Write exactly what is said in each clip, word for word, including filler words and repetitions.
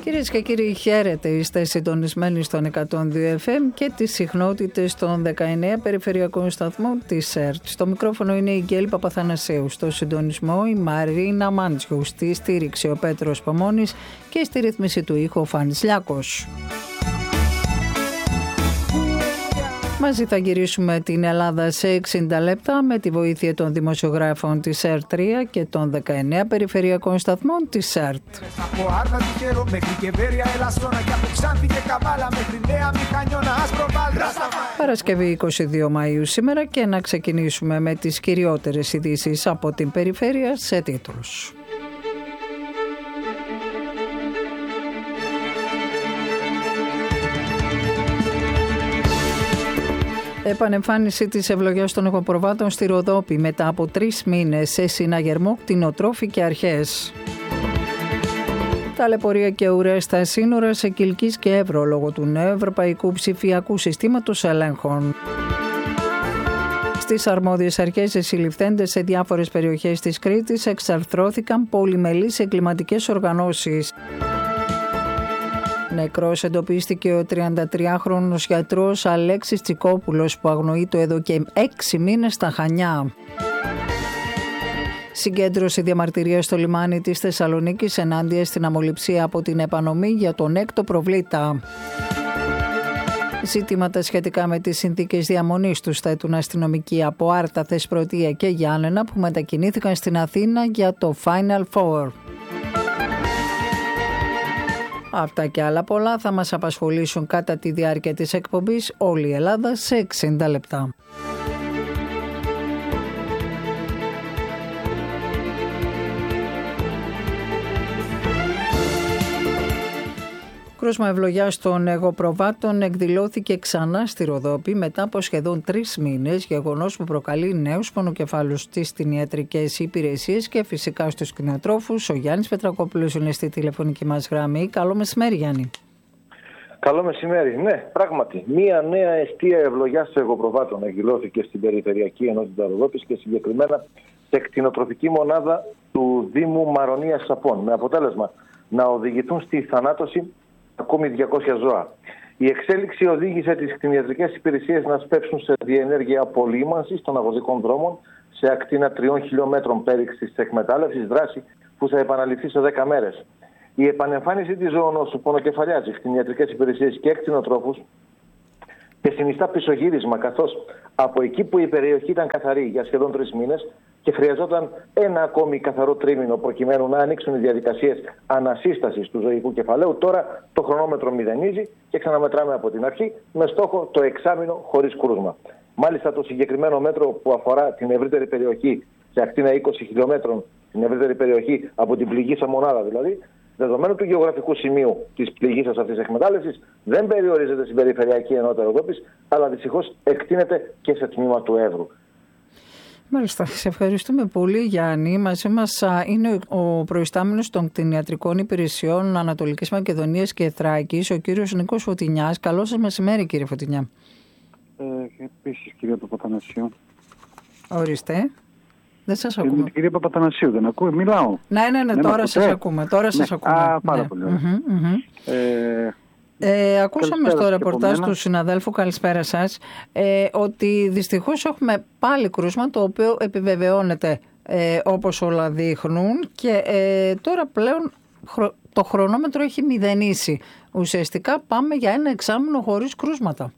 Κυρίες και κύριοι, χαίρετε. Είστε συντονισμένοι στον εκατόν δύο εφ εμ και τις συχνότητες των δεκαεννέα περιφερειακών σταθμών της ΕΡΤ. Στο μικρόφωνο είναι η Γκέλη Παπαθανασίου. Στο συντονισμό η Μαρίνα Μάντζιου. Στη στήριξη ο Πέτρος Παμώνης και στη ρύθμιση του ήχου ο Φάνης Λιάκος. Μαζί θα γυρίσουμε την Ελλάδα σε εξήντα λεπτά με τη βοήθεια των δημοσιογράφων της ΕΡΤ τρία και των δεκαεννέα περιφερειακών σταθμών της ΕΡΤ. Παρασκευή είκοσι δύο Μαΐου σήμερα και να ξεκινήσουμε με τις κυριότερες ειδήσεις από την περιφέρεια σε τίτλους. Επανεμφάνιση της ευλογιάς των εγωπροβάτων στη Ροδόπη μετά από τρεις μήνες σε συναγερμό κτηνοτρόφοι και αρχές. Ταλαιπωρία και ουρές στα σύνορα σε Κιλκής και Εύρο λόγω του νέου ευρωπαϊκού ψηφιακού συστήματος ελέγχων. Στις αρμόδιες αρχές οι συλληφθέντες σε διάφορες περιοχές της Κρήτης εξαρθρώθηκαν πολυμελείς εγκληματικές οργανώσεις. Νεκρός εντοπίστηκε ο τριαντατριάχρονος γιατρός Αλέξης Τσικόπουλος που αγνοείται εδώ και έξι μήνες στα Χανιά. Συγκέντρωση διαμαρτυρίας στο λιμάνι της Θεσσαλονίκης ενάντια στην αμοληψία από την επανομή για τον έκτο προβλήτα. Ζητήματα σχετικά με τις συνθήκες διαμονής τους θέτουν αστυνομικοί από Άρτα, Θεσπρωτεία και Γιάννενα που μετακινήθηκαν στην Αθήνα για το Final Four. Αυτά και άλλα πολλά θα μας απασχολήσουν κατά τη διάρκεια της εκπομπής όλη η Ελλάδα σε εξήντα λεπτά. Κρούσμα ευλογιάς των εγωπροβάτων εκδηλώθηκε ξανά στη Ροδόπη μετά από σχεδόν τρεις μήνες, γεγονός που προκαλεί νέους πονοκεφάλους στις κτηνιατρικές υπηρεσίες και φυσικά στους κτηνοτρόφους. Ο Γιάννης Πετρακόπουλος είναι στη τηλεφωνική μας γραμμή. Καλό μεσημέρι, Γιάννη. Καλό μεσημέρι. Ναι, πράγματι. Μία νέα εστία ευλογιάς των εγωπροβάτων εκδηλώθηκε στην Περιφερειακή Ενότητα Ροδόπης και συγκεκριμένα σε κτηνοτροφική μονάδα του Δήμου Μαρονίας Σαπών, με αποτέλεσμα να οδηγηθούν στη θανάτωση ακόμη διακόσια ζώα. Η εξέλιξη οδήγησε τις κτηνιατρικές υπηρεσίες να σπεύσουν σε διενέργεια απολύμανσης των αγροτικών δρόμων σε ακτίνα τριών χιλιόμετρων πέριξης της εκμετάλλευσης, δράση που θα επαναληφθεί σε δέκα μέρες. Η επανεμφάνιση της ζωονόσου πονοκεφαλιάζει κτηνιατρικές υπηρεσίες και κτηνοτρόφους και συνιστά πισωγύρισμα, καθώς από εκεί που η περιοχή ήταν καθαρή για σχεδόν τρεις μήνες και χρειαζόταν ένα ακόμη καθαρό τρίμηνο προκειμένου να ανοίξουν οι διαδικασίες ανασύστασης του ζωικού κεφαλαίου, τώρα το χρονόμετρο μηδενίζει και ξαναμετράμε από την αρχή με στόχο το εξάμηνο χωρίς κρούσμα. Μάλιστα, το συγκεκριμένο μέτρο που αφορά την ευρύτερη περιοχή, σε ακτίνα είκοσι χιλιόμετρων, την ευρύτερη περιοχή από την πληγήσα μονάδα δηλαδή, δεδομένου του γεωγραφικού σημείου της πληγήσας αυτής της εκμετάλλευσης, δεν περιορίζεται στην Περιφερειακή Ενότητα Ροδόπης, αλλά δυστυχώς εκτείνεται και σε τμήμα του Εύρου. Μάλιστα, σε ευχαριστούμε πολύ, Γιάννη. Μαζί μας είναι ο προϊστάμενος των κτηνιατρικών υπηρεσιών Ανατολικής Μακεδονίας και Θράκης, ο κύριος Νίκος Φωτεινιάς. Καλό σας μεσημέρι, κύριε Φωτεινιά. Ε, επίσης, κυρία Παπαθανασίου. Ορίστε. Δεν σας ακούμε. Την κυρία Παπαθανασίου δεν ακούω, μιλάω. Ναι, ναι, ναι, δεν τώρα σας ακούμε. Τώρα ναι. σας ακούμε. Α, πάρα ναι. πολύ ωραία. Mm-hmm, mm-hmm. Ε, Ε, ακούσαμε στο ρεπορτάζ του συναδέλφου, καλησπέρα σας, ε, ότι δυστυχώς έχουμε πάλι κρούσμα το οποίο επιβεβαιώνεται ε, όπως όλα δείχνουν και ε, τώρα πλέον χρο, το χρονόμετρο έχει μηδενίσει. Ουσιαστικά πάμε για ένα εξάμηνο χωρίς κρούσματα.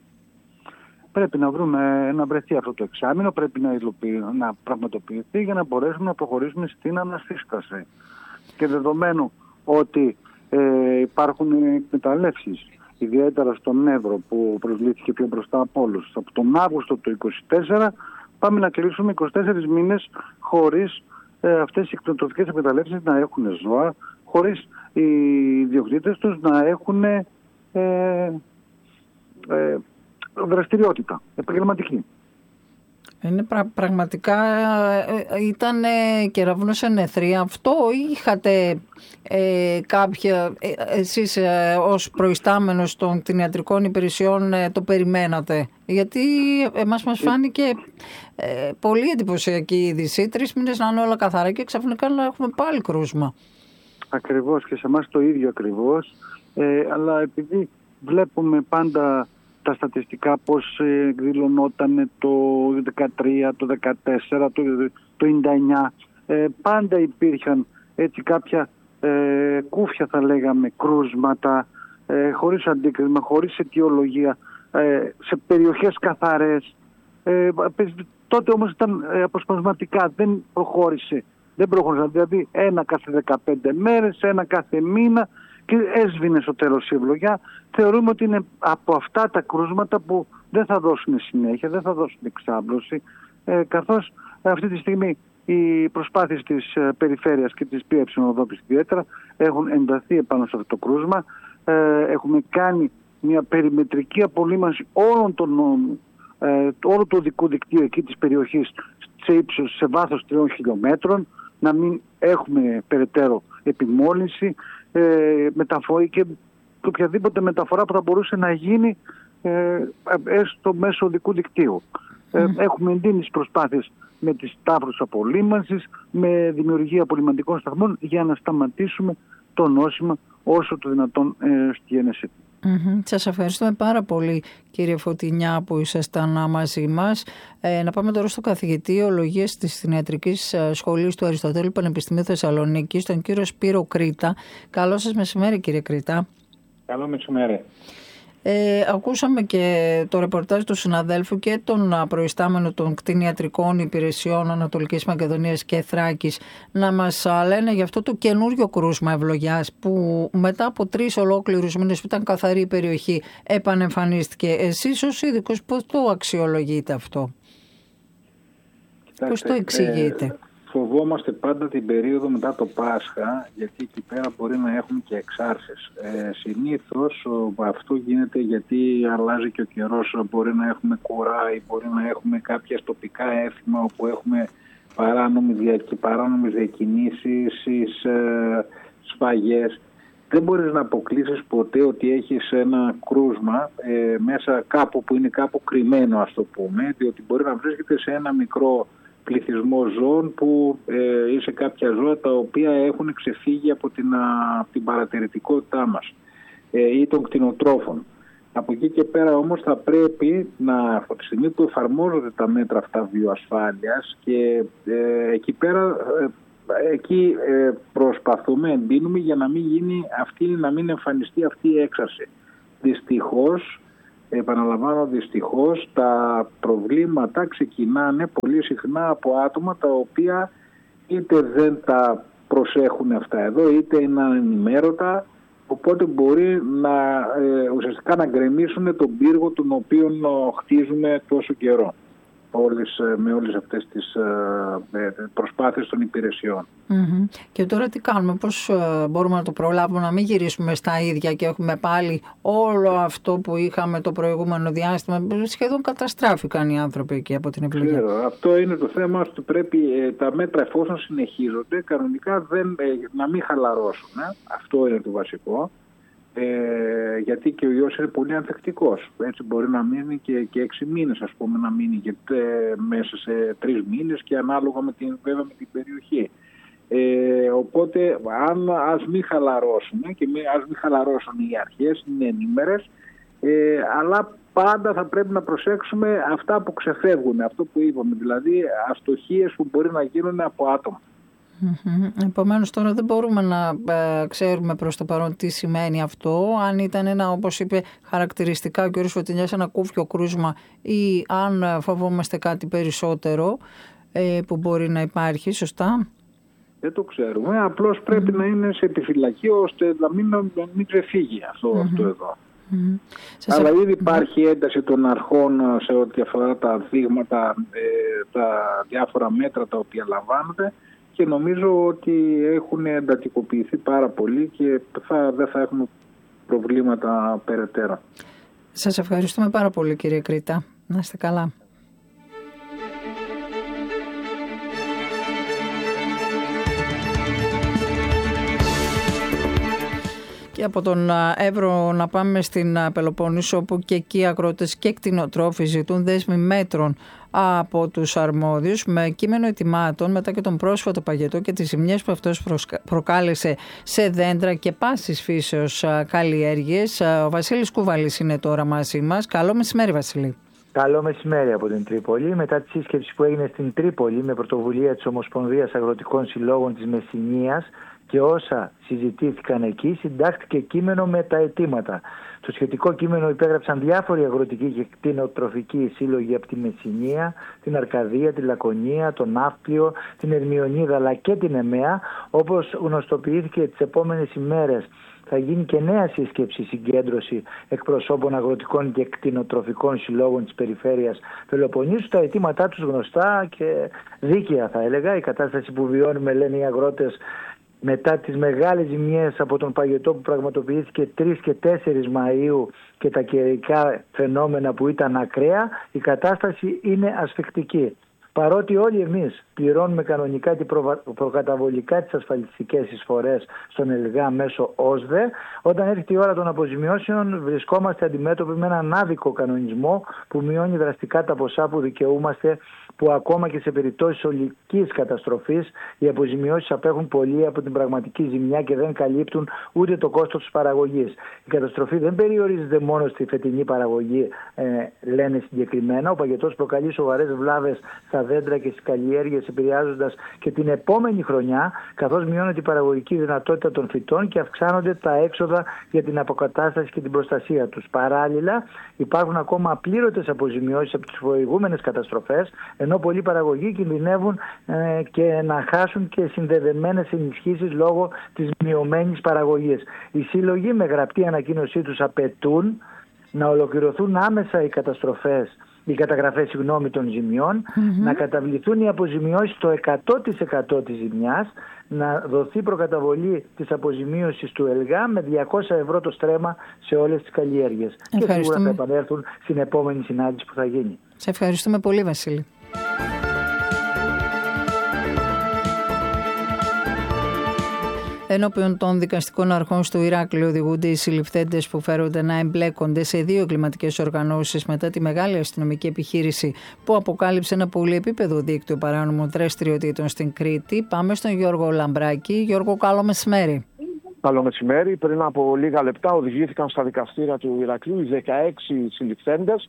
Πρέπει να βρούμε, να βρεθεί αυτό το εξάμηνο, πρέπει να, υλοποιη, να πραγματοποιηθεί για να μπορέσουμε να προχωρήσουμε στην ανασύσταση. Και δεδομένου ότι Ε, υπάρχουν εκμεταλλεύσεις, ιδιαίτερα στον Εύρο που προσβλήθηκε πιο μπροστά από όλους. Από τον Αύγουστο του είκοσι τέσσερα πάμε να κλείσουμε είκοσι τέσσερις μήνες χωρίς ε, αυτές οι κτηνοτροφικές εκμεταλλεύσεις να έχουν ζώα, χωρίς οι ιδιοκτήτες τους να έχουν ε, ε, δραστηριότητα επαγγελματική. Είναι πρα, πραγματικά ε, ήταν ε, κεραυνός εν αιθρία αυτό ή είχατε ε, κάποια, ε, εσείς ε, ως προϊστάμενος των κτηνιατρικών υπηρεσιών ε, το περιμένατε? Γιατί εμάς μας φάνηκε ε, πολύ εντυπωσιακή είδηση, τρεις μήνες να είναι όλα καθαρά και ξαφνικά να έχουμε πάλι κρούσμα. ακριβώς, και σε εμάς το ίδιο ακριβώς, ε, αλλά επειδή βλέπουμε πάντα τα στατιστικά πώς ε, εκδηλωνόταν το δεκατρία, το δεκατέσσερα, το, το ενενήντα εννιά, ε, πάντα υπήρχαν έτσι κάποια ε, κούφια, θα λέγαμε, κρούσματα, ε, χωρίς αντίκρισμα, χωρίς αιτιολογία, ε, σε περιοχές καθαρές. Ε, τότε όμως ήταν ε, αποσπασματικά, δεν προχώρησε. Δεν προχώρησαν, δηλαδή ένα κάθε δεκαπέντε μέρες, ένα κάθε μήνα, και έσβηνε στο τέλος η ευλογιά. Θεωρούμε ότι είναι από αυτά τα κρούσματα που δεν θα δώσουν συνέχεια, δεν θα δώσουν εξάπλωση, ε, καθώς αυτή τη στιγμή οι προσπάθειες της ε, περιφέρειας και της ΠΕ Οδόπης ιδιαίτερα έχουν ενταθεί επάνω σε αυτό το κρούσμα. Ε, έχουμε κάνει μια περιμετρική απολύμανση όλων των νόμων, ε, όλο το οδικού δικτύου εκεί της περιοχής σε ύψος, σε βάθος τριών χιλιόμετρων, να μην έχουμε περαιτέρω επιμόλυνση, ε, μεταφορή και οποιαδήποτε μεταφορά που θα μπορούσε να γίνει ε, έστω μέσω οδικού δικτύου. Mm. Ε, έχουμε εντείνει τις προσπάθειες με τις τάφρους απολύμανσης, με δημιουργία απολυμαντικών σταθμών για να σταματήσουμε το νόσημα όσο το δυνατόν ε, στη γέννησή του. Mm-hmm. Σας ευχαριστούμε πάρα πολύ, κύριε Φωτεινιά, που ήσασταν μαζί μας. Ε, να πάμε τώρα στο καθηγητή ολογίας της Κτηνιατρικής Σχολής του Αριστοτέλου Πανεπιστημίου Θεσσαλονίκης, τον κύριο Σπύρο Κρήτα. Καλό σας μεσημέρι, κύριε Κρήτα. Καλό μεσημέρι. Ε, ακούσαμε και το ρεπορτάζ του συναδέλφου και τον προϊστάμενο των κτηνιατρικών υπηρεσιών Ανατολικής Μακεδονίας και Θράκης να μας λένε για αυτό το καινούριο κρούσμα ευλογιάς που μετά από τρεις ολόκληρους μήνες που ήταν καθαρή η περιοχή επανεμφανίστηκε. Εσείς ως ειδικός πώς το αξιολογείτε αυτό? Κοιτάξτε, πώς το εξηγείτε? Ε, φοβόμαστε πάντα την περίοδο μετά το Πάσχα, γιατί εκεί πέρα μπορεί να έχουμε και εξάρσεις. Ε, συνήθως αυτό γίνεται γιατί αλλάζει και ο καιρός. Μπορεί να έχουμε κουρά ή μπορεί να έχουμε κάποια τοπικά έθιμα όπου έχουμε παράνομες διακινήσεις, ε, σφαγές. Δεν μπορείς να αποκλείσεις ποτέ ότι έχεις ένα κρούσμα ε, μέσα κάπου που είναι κάπου κρυμμένο, ας το πούμε, διότι μπορεί να βρίσκεται σε ένα μικρό πληθυσμό ζώων που ε, ή σε κάποια ζώα τα οποία έχουν ξεφύγει από την, α, την παρατηρητικότητά μας ε, ή των κτηνοτρόφων. Από εκεί και πέρα όμως θα πρέπει να, από τη στιγμή που εφαρμόζονται τα μέτρα αυτά βιοασφάλειας και ε, εκεί πέρα ε, εκεί ε, προσπαθούμε, εντείνουμε για να μην γίνει αυτή, να μην εμφανιστεί αυτή η έξαρση. Δυστυχώς, επαναλαμβάνω δυστυχώς, τα προβλήματα ξεκινάνε πολύ συχνά από άτομα τα οποία είτε δεν τα προσέχουν αυτά εδώ, είτε είναι ανενημέρωτα, οπότε μπορεί να ε, ουσιαστικά να γκρεμίσουν τον πύργο τον οποίο χτίζουμε τόσο καιρό. Όλες, με όλες αυτές τις ε, προσπάθειες των υπηρεσιών. Mm-hmm. Και τώρα τι κάνουμε, πώς ε, μπορούμε να το προλάβουμε, να μην γυρίσουμε στα ίδια και έχουμε πάλι όλο αυτό που είχαμε το προηγούμενο διάστημα? Σχεδόν καταστράφηκαν οι άνθρωποι εκεί από την επιλογή. Ξέρω, αυτό είναι το θέμα, ότι πρέπει ε, τα μέτρα, εφόσον συνεχίζονται, κανονικά δεν, ε, να μην χαλαρώσουν. Ε. Αυτό είναι το βασικό. Ε, γιατί και ο ιός είναι πολύ ανθεκτικός. Έτσι μπορεί να μείνει και, και έξι μήνες, ας πούμε, να μείνει και ε, μέσα σε τρεις μήνες και ανάλογα με την, βέβαια, με την περιοχή. Ε, οπότε αν, ας μην χαλαρώσουμε και μη, ας μην χαλαρώσουν οι αρχές, είναι ενήμερες, ε, αλλά πάντα θα πρέπει να προσέξουμε αυτά που ξεφεύγουν, αυτό που είπαμε, δηλαδή αστοχίες που μπορεί να γίνουν από άτομα. Mm-hmm. Επομένως τώρα δεν μπορούμε να ε, ξέρουμε προς το παρόν τι σημαίνει αυτό, αν ήταν ένα, όπως είπε χαρακτηριστικά ο κ. Φωτεινιάς, ένα κούφιο κρούσμα ή αν φοβόμαστε κάτι περισσότερο ε, που μπορεί να υπάρχει, σωστά? Δεν το ξέρουμε, απλώς πρέπει mm-hmm. να είναι σε επιφυλακή ώστε να μην, να μην ξεφύγει αυτό, mm-hmm. αυτό εδώ. Mm-hmm. Αλλά ήδη υπάρχει ένταση των αρχών σε ό,τι αφορά τα δείγματα, ε, τα διάφορα μέτρα τα οποία λαμβάνονται, και νομίζω ότι έχουν εντατικοποιηθεί πάρα πολύ και θα, δεν θα έχουμε προβλήματα περαιτέρω. Σας ευχαριστούμε πάρα πολύ, κύριε Κρήτα. Να είστε καλά. Και από τον Εύρο να πάμε στην Πελοπόννησο, όπου και εκεί οι αγρότες και κτηνοτρόφοι ζητούν δέσμη μέτρων από τους αρμόδιους με κείμενο ετοιμάτων μετά και τον πρόσφατο παγετό και τις ζημιές που αυτός προκάλεσε σε δέντρα και πάσης φύσεως καλλιέργειες. Ο Βασίλης Κουβαλής είναι τώρα μαζί μας. Καλό μεσημέρι, Βασίλη. Καλό μεσημέρι από την Τρίπολη. Μετά τη σύσκεψη που έγινε στην Τρίπολη με πρωτοβουλία της Ομοσπονδίας Αγροτικών Συλλόγων της Μεσσηνίας και όσα συζητήθηκαν εκεί, συντάχθηκε κείμενο με τα αιτήματα. Το σχετικό κείμενο υπέγραψαν διάφοροι αγροτικοί και κτηνοτροφικοί σύλλογοι από τη Μεσσηνία, την Αρκαδία, τη Λακωνία, τον Ναύπλιο, την Ερμιονίδα αλλά και την Εμέα. Όπως γνωστοποιήθηκε τις επόμενες ημέρες, θα γίνει και νέα σύσκεψη συγκέντρωση εκπροσώπων αγροτικών και κτηνοτροφικών συλλόγων της περιφέρειας Πελοποννήσου. Τα αιτήματά τους γνωστά και δίκαια, θα έλεγα. Η κατάσταση που βιώνουμε, λένε οι αγρότες, μετά τις μεγάλες ζημιές από τον παγετό που πραγματοποιήθηκε τρεις και τέσσερις Μαΐου και τα καιρικά φαινόμενα που ήταν ακραία, η κατάσταση είναι ασφικτική. Παρότι όλοι εμείς πληρώνουμε κανονικά και προ... προκαταβολικά τις ασφαλιστικές εισφορές στον ΕΛΓΑ μέσω ΟΣΔΕ, όταν έρχεται η ώρα των αποζημιώσεων βρισκόμαστε αντιμέτωποι με έναν άδικο κανονισμό που μειώνει δραστικά τα ποσά που δικαιούμαστε, που ακόμα και σε περιπτώσεις ολικής καταστροφής οι αποζημιώσεις απέχουν πολύ από την πραγματική ζημιά και δεν καλύπτουν ούτε το κόστος της παραγωγής. Η καταστροφή δεν περιορίζεται μόνο στη φετινή παραγωγή, ε, λένε συγκεκριμένα. Ο παγετός προκαλεί σοβαρές βλάβες στα δέντρα και στις καλλιέργειες, επηρεάζοντας και την επόμενη χρονιά, καθώς μειώνεται η παραγωγική δυνατότητα των φυτών και αυξάνονται τα έξοδα για την αποκατάσταση και την προστασία τους. Παράλληλα, υπάρχουν ακόμα απλήρωτες αποζημιώσεις από τις προηγούμενες καταστροφές, ενώ πολλοί παραγωγοί κινδυνεύουν ε, και να χάσουν και συνδεδεμένες ενισχύσεις λόγω της μειωμένης παραγωγής. Οι σύλλογοι με γραπτή ανακοίνωσή τους απαιτούν να ολοκληρωθούν άμεσα οι καταστροφές, οι καταγραφές συγγνώμη, των ζημιών, mm-hmm. να καταβληθούν οι αποζημιώσεις στο εκατό τοις εκατό της ζημιάς, να δοθεί προκαταβολή της αποζημίωσης του ΕΛΓΑ με διακόσια ευρώ το στρέμμα σε όλες τις καλλιέργειες. Και σίγουρα θα επανέλθουν στην επόμενη συνάντηση που θα γίνει. Σε ευχαριστούμε πολύ, Βασίλη. Ενώπιον των δικαστικών αρχών στο Ηράκλειο οδηγούνται οι συλληφθέντες που φέρονται να εμπλέκονται σε δύο εγκληματικές οργανώσεις μετά τη μεγάλη αστυνομική επιχείρηση που αποκάλυψε ένα πολυεπίπεδο δίκτυο παράνομων δραστηριοτήτων στην Κρήτη. Πάμε στον Γιώργο Λαμπράκη. Γιώργο, καλό μεσημέρι. Καλό μεσημέρι. Πριν από λίγα λεπτά οδηγήθηκαν στα δικαστήρια του Ηρακλείου οι δεκαέξι συλληφθέντες,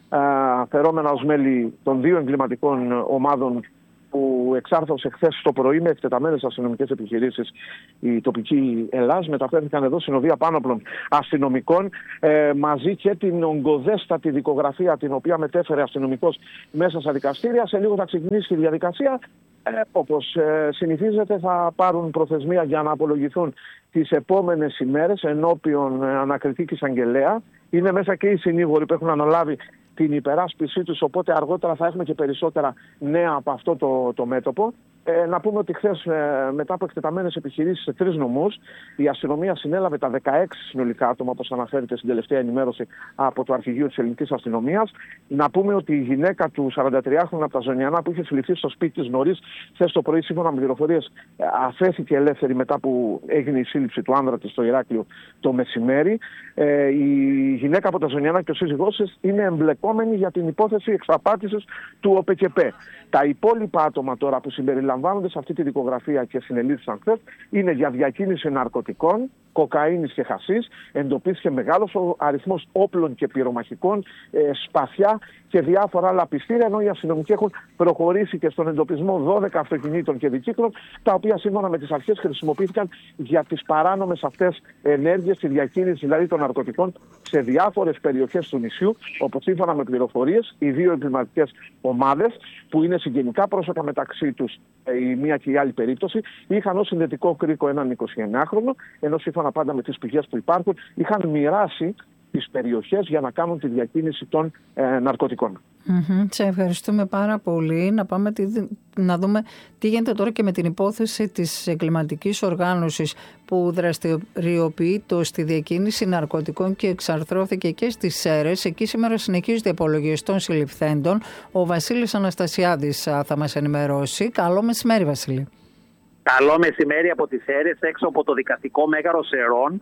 φερόμενα ως μέλη των δύο εγκληματικών ομάδων που εξάρθωσε χθες το πρωί με εκτεταμένες αστυνομικές επιχειρήσεις η τοπική Ελλάς. Μεταφέρθηκαν εδώ συνοδεία πάνωπλων αστυνομικών, ε, μαζί και την ογκοδέστατη δικογραφία την οποία μετέφερε αστυνομικός μέσα στα δικαστήρια. Σε λίγο θα ξεκινήσει η διαδικασία. Ε, όπως ε, συνηθίζεται, θα πάρουν προθεσμία για να απολογηθούν τις επόμενες ημέρες ενώπιον ε, ανακριτή και εισαγγελέα. Είναι μέσα και οι συνήγοροι που έχουν αναλάβει την υπεράσπιση τους, οπότε αργότερα θα έχουμε και περισσότερα νέα από αυτό το, το μέτωπο. Ε, να πούμε ότι χθες, ε, μετά από εκτεταμένες επιχειρήσεις σε τρεις νομούς, η αστυνομία συνέλαβε τα δεκαέξι συνολικά άτομα, όπως αναφέρεται στην τελευταία ενημέρωση από το Αρχηγείο της Ελληνικής Αστυνομίας. Να πούμε ότι η γυναίκα του σαραντατριάχρονου από τα Ζωνιανά, που είχε συλληφθεί στο σπίτι της νωρίς χθες το πρωί, σύμφωνα με πληροφορίες, αφέθηκε ελεύθερη μετά που έγινε η σύλληψη του άνδρα της στο Ηράκλειο το μεσημέρι. Ε, η γυναίκα από τα Ζωνιανά και ο σύζυγός της είναι εμπλεκόμενοι για την υπόθεση εξαπάτησης του ΟΠΕΚΕΠΕ. Τα υπόλοιπα άτομα τώρα που συμπεριλαμβάνονται σε αυτή τη δικογραφία και συνελήφθησαν χθες είναι για διακίνηση ναρκωτικών, κοκαίνης και χασίς. Εντοπίστηκε μεγάλος αριθμός όπλων και πυρομαχικών, ε, σπαθιά και διάφορα άλλα πιστήρια, ενώ οι αστυνομικοί έχουν προχωρήσει και στον εντοπισμό δώδεκα αυτοκινήτων και δικύκλων, τα οποία σύμφωνα με τις αρχές χρησιμοποιήθηκαν για τις παράνομες αυτές ενέργειες, τη διακίνηση δηλαδή των ναρκωτικών σε διάφορες περιοχές του νησιού, όπως σύμφωνα με πληροφορίες οι δύο εγκληματικές ομάδες, που είναι συγγενικά πρόσωπα μεταξύ τους η μία και η άλλη περίπτωση, είχαν ως συνδετικό κρίκο έναν εικοσιεννιάχρονο, ενώ σύμφωνα πάντα με τις πηγές που υπάρχουν είχαν μοιράσει τις περιοχές για να κάνουν τη διακίνηση των ε, ναρκωτικών. Mm-hmm. Σε ευχαριστούμε πάρα πολύ. Να πάμε τη, να δούμε τι γίνεται τώρα και με την υπόθεση της εγκληματικής οργάνωσης που δραστηριοποιείται στη διακίνηση ναρκωτικών και εξαρθρώθηκε και στις Σέρρες. Εκεί σήμερα συνεχίζονται οι απολογίες των συλληφθέντων. Ο Βασίλης Αναστασιάδης θα μας ενημερώσει. Καλό μεσημέρι, Βασίλη. Καλό μεσημέρι από τις Σέρρες, έξω από το δικαστικό μέγαρο Σερών.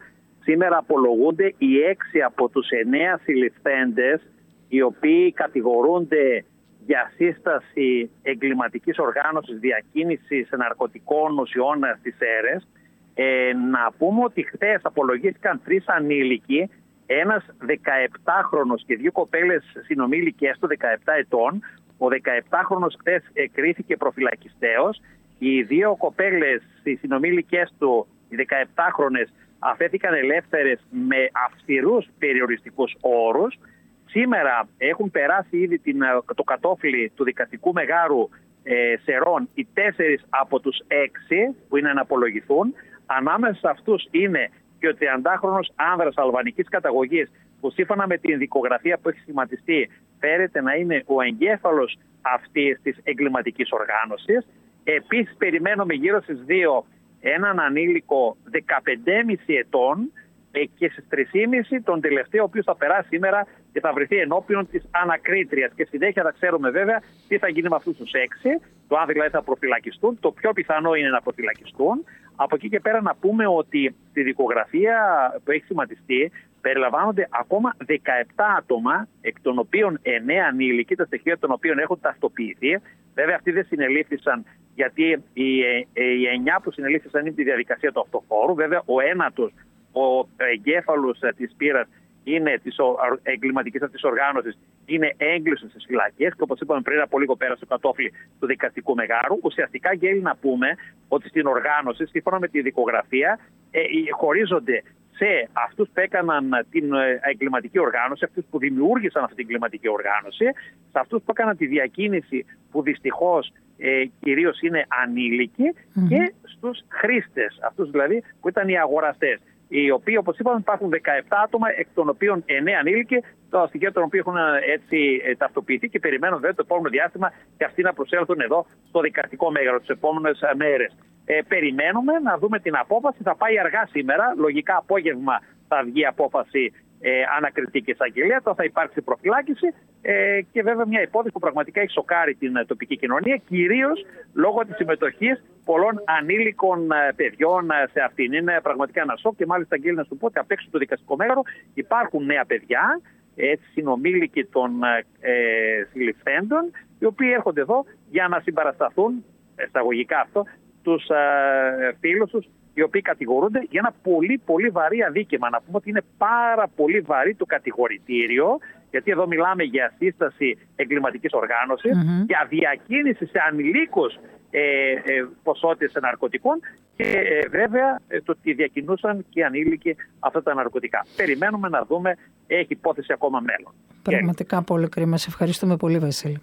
Σήμερα απολογούνται οι έξι από τους εννέα συλληφθέντες, οι οποίοι κατηγορούνται για σύσταση εγκληματικής οργάνωσης διακίνησης ναρκωτικών ουσιών στις αίρες. Ε, να πούμε ότι χθες απολογήθηκαν τρεις ανήλικοι, ένας δεκαεπτάχρονος και δύο κοπέλες συνομήλικες του δεκαεπτά ετών. Ο δεκαεπτάχρονος χθες κρίθηκε προφυλακιστέως. Οι δύο κοπέλες, οι συνομήλικες του, οι δεκαεπτάχρονες, αφέθηκαν ελεύθερες με αυστηρούς περιοριστικούς όρους. Σήμερα έχουν περάσει ήδη την, το κατόφλι του δικαστικού μεγάρου ε, Σερών οι τέσσερις από τους έξι που είναι να απολογηθούν. Ανάμεσα σε αυτούς είναι και ο τριαντάχρονος άνδρας αλβανικής καταγωγής, που σύμφωνα με την δικογραφία που έχει σχηματιστεί φέρεται να είναι ο εγκέφαλος αυτής της εγκληματικής οργάνωσης. Επίσης περιμένουμε γύρω στις δύο έναν ανήλικο δεκαπέντε και μισό ετών και στις τρεις και μισό τον τελευταίο, ο οποίος θα περάσει σήμερα και θα βρεθεί ενώπιον της ανακρίτριας. Και συνέχεια θα ξέρουμε βέβαια τι θα γίνει με αυτούς τους έξι, το αν δηλαδή θα προφυλακιστούν. Το πιο πιθανό είναι να προφυλακιστούν. Από εκεί και πέρα να πούμε ότι στη δικογραφία που έχει σχηματιστεί περιλαμβάνονται ακόμα δεκαεπτά άτομα, εκ των οποίων εννέα ανήλικοι, τα στοιχεία των οποίων έχουν ταυτοποιηθεί. Βέβαια αυτοί δεν συνελήφθησαν, γιατί οι, οι εννιά που συνελήφθησαν είναι τη διαδικασία του αυτοφόρου. Βέβαια ο ένατος, ο εγκέφαλος της πύρας, είναι της εγκληματικής αυτής οργάνωσης, είναι έγκλειστος στις φυλακές και όπως είπαμε πριν από λίγο πέρασε το κατόφλι του δικαστικού μεγάρου. Ουσιαστικά γέλει να πούμε ότι στην οργάνωση, σύμφωνα με τη δικογραφία, ε, χωρίζονται σε αυτούς που έκαναν την εγκληματική οργάνωση, αυτούς που δημιούργησαν αυτή την εγκληματική οργάνωση, σε αυτούς που έκαναν τη διακίνηση, που δυστυχώς ε, κυρίως είναι ανήλικοι, mm-hmm. και στους χρήστες, αυτούς δηλαδή που ήταν οι αγοραστές, οι οποίοι, όπως είπαμε, υπάρχουν δεκαεπτά άτομα, εκ των οποίων εννέα ανήλικοι, τα στοιχεία των οποίων έχουν έτσι ταυτοποιηθεί και περιμένουν βέβαια το επόμενο διάστημα και αυτοί να προσέλθουν εδώ στο δικαστικό μέγαρο τις επόμενες μέρες. Ε, περιμένουμε να δούμε την απόφαση. Θα πάει αργά σήμερα. Λογικά απόγευμα θα βγει απόφαση ε, ανακριτική εισαγγελία. Τώρα θα υπάρξει προφυλάκηση ε, και βέβαια μια υπόθεση που πραγματικά έχει σοκάρει την τοπική κοινωνία, κυρίως λόγω της συμμετοχής πολλών ανήλικων παιδιών σε αυτήν. Είναι πραγματικά ένα σοκ και μάλιστα αγγέλει να σου πω ότι απ' έξω του δικαστικού μέγαρο υπάρχουν νέα παιδιά, έτσι, συνομήλικοι των ε, συλληφθέντων, οι οποίοι έρχονται εδώ για να συμπαρασταθούν, εισαγωγικά αυτό, τους ε, φίλους τους, οι οποίοι κατηγορούνται για ένα πολύ πολύ βαρύ αδίκημα. Να πούμε ότι είναι πάρα πολύ βαρύ το κατηγορητήριο, γιατί εδώ μιλάμε για σύσταση εγκληματικής οργάνωσης, mm-hmm. για διακίνηση σε ανηλίκους ε, ε, ποσότητες ναρκωτικών και ε, βέβαια ε, το ότι διακινούσαν και οι ανήλικοι αυτά τα ναρκωτικά. Περιμένουμε να δούμε, έχει υπόθεση ακόμα μέλλον. Πραγματικά και... πολύ κρίμα. Σε ευχαριστούμε πολύ, Βασίλη.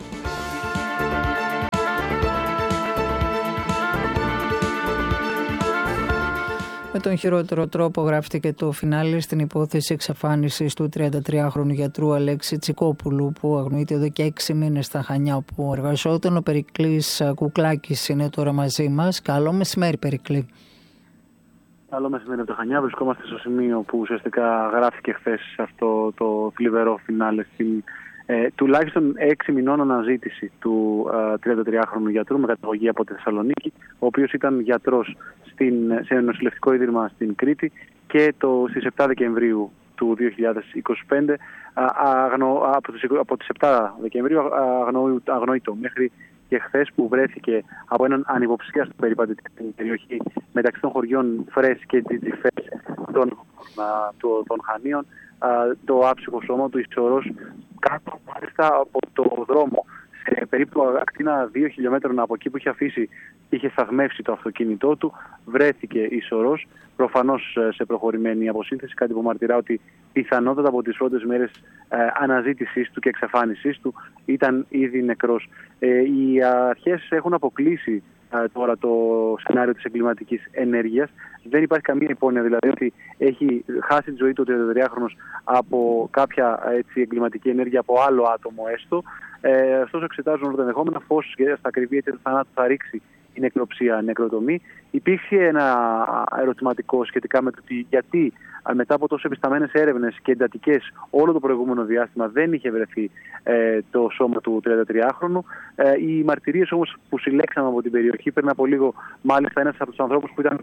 Με τον χειρότερο τρόπο γράφτηκε το φινάλε στην υπόθεση εξαφάνισης του τριαντατριάχρονου γιατρού Αλέξη Τσικόπουλου, που αγνοείται εδώ και έξι μήνες στα Χανιά όπου εργαζόταν. Ο Περικλής Κουκλάκης είναι τώρα μαζί μας. Καλό μεσημέρι, Περικλή. Καλό μεσημέρι από τα Χανιά. Βρισκόμαστε στο σημείο που ουσιαστικά γράφτηκε χθες αυτό το θλιβερό φινάλε στην Ε, τουλάχιστον έξι μηνών αναζήτηση του ε, τριαντατριάχρονου γιατρού με καταγωγή από τη Θεσσαλονίκη, ο οποίος ήταν γιατρός στην, σε νοσηλευτικό ίδρυμα στην Κρήτη και το, στις επτά Δεκεμβρίου του δύο χιλιάδες είκοσι πέντε, αγνο, από, τις, από τις επτά Δεκεμβρίου αγνοεί, αγνοεί το μέχρι και χθες, που βρέθηκε από έναν ανυποψίαστο περιπατητή στην περιοχή μεταξύ των χωριών Φρές και Τζιτζιφές των, των Χανίων, το άψυχο σώμα του ισορρός κάτω μάλιστα από το δρόμο, σε περίπου ακτίνα δύο χιλιόμετρων από εκεί που είχε αφήσει, είχε σταθμεύσει το αυτοκίνητό του, βρέθηκε ισορρός, προφανώς σε προχωρημένη αποσύνθεση, κάτι που μαρτυρά ότι πιθανότατα από τις πρώτες μέρες ε, αναζήτησής του και εξαφάνισής του ήταν ήδη νεκρός. Ε, οι αρχές έχουν αποκλείσει ε, τώρα το σενάριο της εγκληματικής ενέργειας. Δεν υπάρχει καμία υπόνοια δηλαδή ότι έχει χάσει τη ζωή του ο τριαντατριάχρονος από κάποια έτσι, εγκληματική ενέργεια από άλλο άτομο έστω. Ε, ωστόσο εξετάζουν όλα τα ενδεχόμενα, φως και στα ακριβή αίτια του θανάτου θα ρίξει η νεκροψία, νεκροτομή. Υπήρξε ένα ερωτηματικό σχετικά με το ότι γιατί μετά από τόσο επισταμένες έρευνες και εντατικές όλο το προηγούμενο διάστημα δεν είχε βρεθεί ε, το σώμα του τριαντατριάχρονου. Ε, οι μαρτυρίες όμως που συλλέξαμε από την περιοχή πριν από λίγο, μάλιστα ένας από τους ανθρώπους που ήταν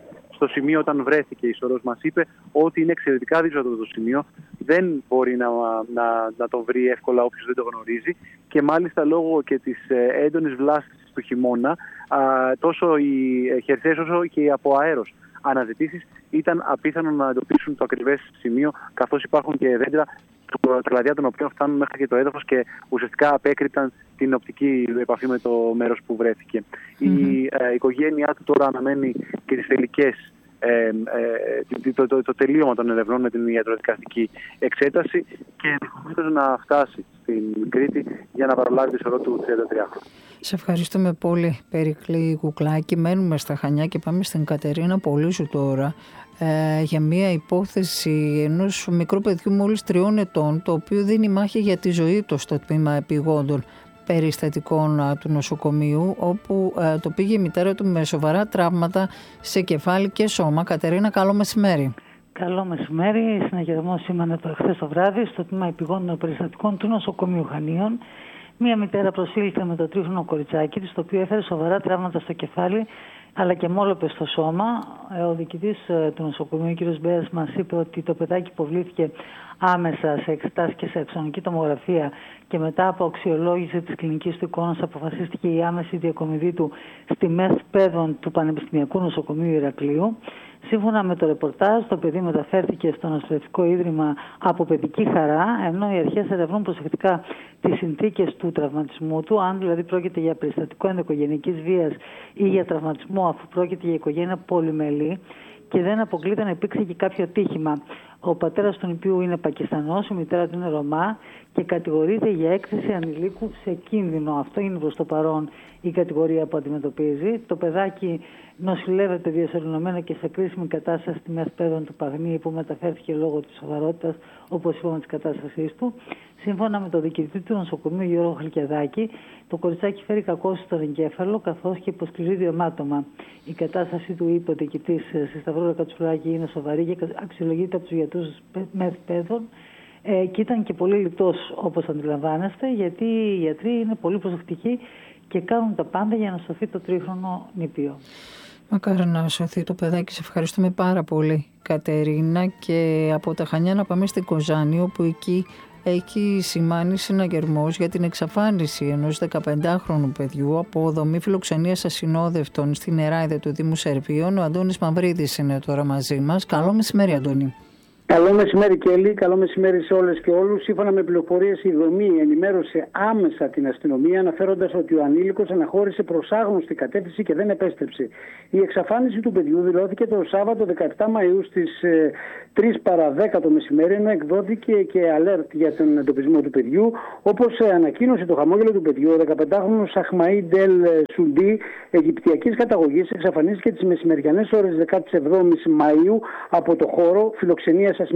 στο σημείο όταν βρέθηκε η σωρός. Μας είπε ότι είναι εξαιρετικά δύσκολο το σημείο, δεν μπορεί να, να, να το βρει εύκολα όποιος δεν το γνωρίζει, και μάλιστα λόγω και της έντονης βλάστησης του χειμώνα, α, τόσο οι χερσαίες όσο και οι από αέρος αναζητήσεις ήταν απίθανο να εντοπίσουν το ακριβές σημείο, καθώς υπάρχουν και δέντρα τα κλαδιά των οποίων φτάνουν μέχρι και το έδαφος και ουσιαστικά απέκρυταν την οπτική επαφή με το μέρος που βρέθηκε. Mm-hmm. Η ε, οικογένειά του τώρα αναμένει και τις τελικές, ε, ε, το, το, το, το τελείωμα των ερευνών με την ιατροδικαστική εξέταση και ενδεχομένως να φτάσει στην Κρήτη για να παραλάβει τη σωρό του τριάντα τρία χρόνου. Σε ευχαριστούμε πολύ, Περικλή Κουκλάκη. Μένουμε στα Χανιά και πάμε στην Κατερίνα Πολύσου τώρα ε, για μια υπόθεση ενός μικρού παιδιού μόλις τριών ετών, το οποίο δίνει μάχη για τη ζωή του στο τμήμα επιγόντων περιστατικών ε, του νοσοκομείου, όπου ε, το πήγε η μητέρα του με σοβαρά τραύματα σε κεφάλι και σώμα. Κατερίνα, καλό μεσημέρι. Καλό μεσημέρι. Συναγερμό σήμανε το εχθές το βράδυ στο τμήμα επιγόντων περιστατικών του νοσοκομείου Χανίων. Μία μητέρα προσήλθε με το τρίχρονο κοριτσάκι της, το οποίο έφερε σοβαρά τραύματα στο κεφάλι αλλά και μόλοπες στο σώμα. Ο διοικητής του νοσοκομείου, κ. Μπέας, μας είπε ότι το παιδάκι υποβλήθηκε άμεσα σε εξετάσεις και σε αξονική τομογραφία και μετά από αξιολόγηση της κλινικής του εικόνας αποφασίστηκε η άμεση διακομιδή του στη ΜΕΘ Παιδών του Πανεπιστημιακού Νοσοκομείου Ηρακλείου. Σύμφωνα με το ρεπορτάζ, το παιδί μεταφέρθηκε στο νοσηλευτικό ίδρυμα από παιδική χαρά, ενώ οι αρχές ερευνούν προσεκτικά τις συνθήκες του τραυματισμού του, αν δηλαδή πρόκειται για περιστατικό ενδοοικογενειακής βίας ή για τραυματισμό, αφού πρόκειται για οικογένεια πολυμελή και δεν αποκλείται να υπήρξε και κάποιο τύχημα. Ο πατέρας του νηπίου είναι Πακιστανός, η μητέρα του είναι Ρωμά και κατηγορείται για έκθεση ανηλίκου σε κίνδυνο. Αυτό είναι προς το παρόν η κατηγορία που αντιμετωπίζει. Το παιδάκι νοσηλεύεται διασωληνωμένο και σε κρίσιμη κατάσταση στη ΜΕΘ Παιδών του Παγνή, που μεταφέρθηκε λόγω της σοβαρότητας, όπως είπαμε, της κατάστασής του. Σύμφωνα με τον διοικητή του νοσοκομείου Γιώργο Χαλκιαδάκη, το κοριτσάκι φέρει κακώσεις στον εγκέφαλο καθώς και υποσκληρίδιο αιμάτωμα. Η κατάσταση του, είπε ο διοικητής στη Σταυρούρα Κατσουράκη, είναι σοβαρή και αξιολογείται από τους γιατρούς ΜΕΘ Παιδών. Ε, και ήταν και πολύ λιτός, όπως αντιλαμβάνεστε, γιατί οι γιατροί είναι πολύ προσεκτικοί και κάνουν τα πάντα για να σωθεί το τρίχρονο νηπίο. Μακάρι να σωθεί το παιδάκι. Σε ευχαριστούμε πάρα πολύ, Κατερίνα. Και από τα Χανιά να πάμε στην Κοζάνη, όπου εκεί έχει σημάνει συναγερμός για την εξαφάνιση ενός δεκαπεντάχρονου παιδιού από δομή φιλοξενίας ασυνόδευτων στην Νεράιδα του Δήμου Σερβίων. Ο Αντώνης Μαυρίδης είναι τώρα μαζί μας. Καλό μεσημέρι, Αντώνη. Καλό μεσημέρι, Κέλλη. Καλό μεσημέρι σε όλες και όλους. Σύμφωνα με πληροφορίες, η δομή ενημέρωσε άμεσα την αστυνομία, αναφέροντας ότι ο ανήλικος αναχώρησε προς άγνωστη κατεύθυνση και δεν επέστρεψε. Η εξαφάνιση του παιδιού δηλώθηκε το Σάββατο δεκαεπτά Μαΐου στις ε, τρεις παρά δέκα το μεσημέρι, ενώ εκδόθηκε και alert για τον εντοπισμό του παιδιού. Όπως ε, ανακοίνωσε το χαμόγελο του παιδιού, ο δεκαπεντάχρονος Αχμαΐ Ντελ Σουντί, Αιγυπτιακής καταγωγής, εξαφανίστηκε τις μεσημεριανές ώρες δεκαεπτά Μαΐου από το χώρο φιλοξενίας